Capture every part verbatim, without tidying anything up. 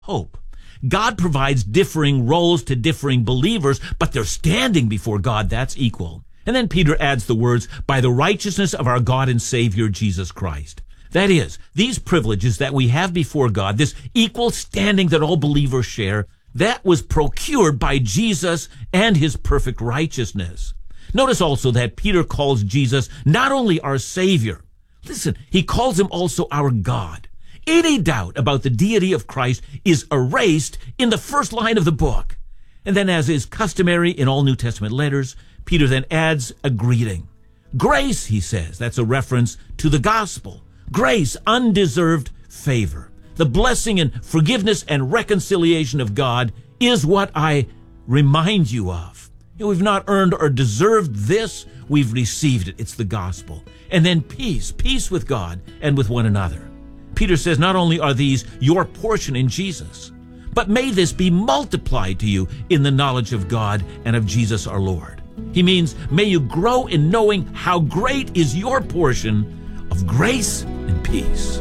hope. God provides differing roles to differing believers, but they're standing before God. That's equal. And then Peter adds the words, by the righteousness of our God and Savior, Jesus Christ. That is, these privileges that we have before God, this equal standing that all believers share, that was procured by Jesus and his perfect righteousness. Notice also that Peter calls Jesus not only our Savior, listen, he calls him also our God. Any doubt about the deity of Christ is erased in the first line of the book. And then, as is customary in all New Testament letters, Peter then adds a greeting. Grace, he says, that's a reference to the gospel. Grace, undeserved favor. The blessing and forgiveness and reconciliation of God is what I remind you of. You know, we've not earned or deserved this. We've received it. It's the gospel. And then peace, peace with God and with one another. Peter says not only are these your portion in Jesus, but may this be multiplied to you in the knowledge of God and of Jesus our Lord. He means may you grow in knowing how great is your portion of grace and peace.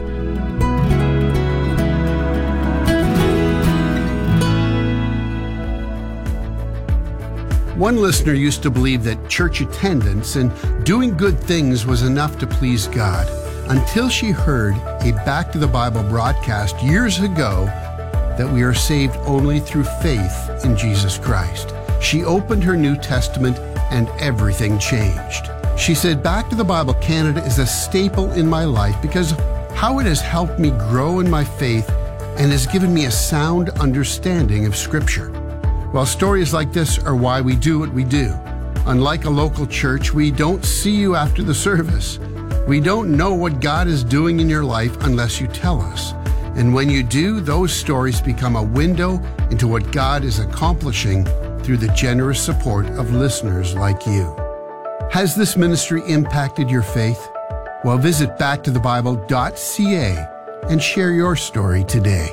One listener used to believe that church attendance and doing good things was enough to please God, until she heard a Back to the Bible broadcast years ago that we are saved only through faith in Jesus Christ. She opened her New Testament and everything changed. She said, Back to the Bible Canada is a staple in my life because how it has helped me grow in my faith and has given me a sound understanding of Scripture. Well, stories like this are why we do what we do. Unlike a local church, we don't see you after the service. We don't know what God is doing in your life unless you tell us. And when you do, those stories become a window into what God is accomplishing through the generous support of listeners like you. Has this ministry impacted your faith? Well, visit back to the bible dot c a and share your story today.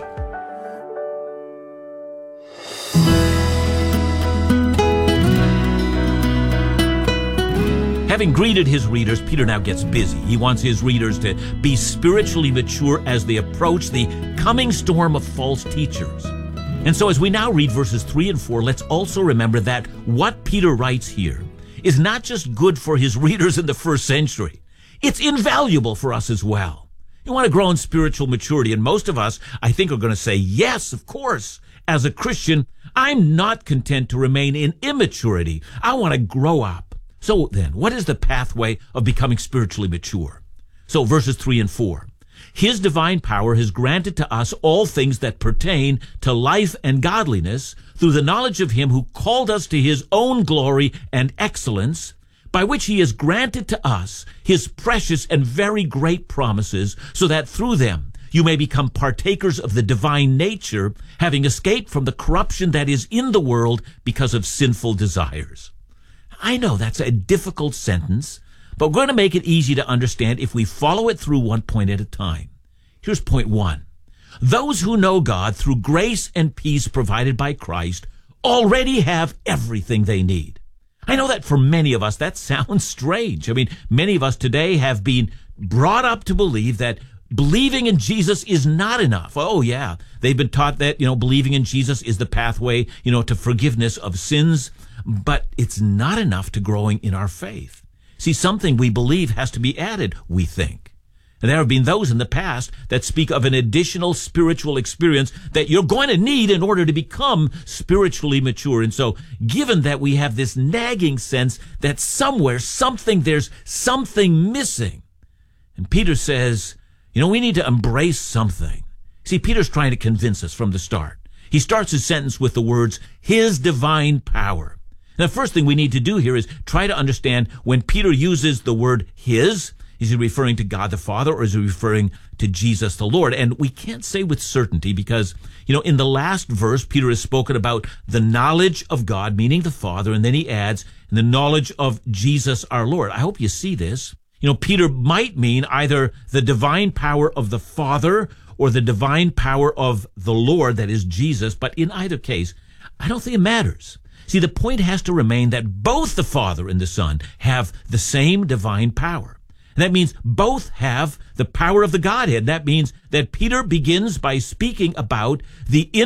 Having greeted his readers, Peter now gets busy. He wants his readers to be spiritually mature as they approach the coming storm of false teachers. And so as we now read verses three and four, let's also remember that what Peter writes here is not just good for his readers in the first century. It's invaluable for us as well. You want to grow in spiritual maturity, and most of us, I think, are going to say, yes, of course. As a Christian, I'm not content to remain in immaturity. I want to grow up. So then, what is the pathway of becoming spiritually mature? So verses three and four. His divine power has granted to us all things that pertain to life and godliness through the knowledge of him who called us to his own glory and excellence, by which he has granted to us his precious and very great promises, so that through them you may become partakers of the divine nature, having escaped from the corruption that is in the world because of sinful desires. I know that's a difficult sentence, but we're going to make it easy to understand if we follow it through one point at a time. Here's point one. Those who know God through grace and peace provided by Christ already have everything they need. I know that for many of us, that sounds strange. I mean, many of us today have been brought up to believe that believing in Jesus is not enough. Oh, yeah. They've been taught that, you know, believing in Jesus is the pathway, you know, to forgiveness of sins. But it's not enough to growing in our faith. See, something we believe has to be added, we think. And there have been those in the past that speak of an additional spiritual experience that you're going to need in order to become spiritually mature. And so, given that we have this nagging sense that somewhere, something, there's something missing. And Peter says, you know, we need to embrace something. See, Peter's trying to convince us from the start. He starts his sentence with the words, his divine power. Now, the first thing we need to do here is try to understand when Peter uses the word his, is he referring to God the Father or is he referring to Jesus the Lord? And we can't say with certainty because, you know, in the last verse, Peter has spoken about the knowledge of God, meaning the Father, and then he adds, the knowledge of Jesus our Lord. I hope you see this. You know, Peter might mean either the divine power of the Father or the divine power of the Lord, that is Jesus, but in either case, I don't think it matters. See, the point has to remain that both the Father and the Son have the same divine power. And that means both have the power of the Godhead. That means that Peter begins by speaking about the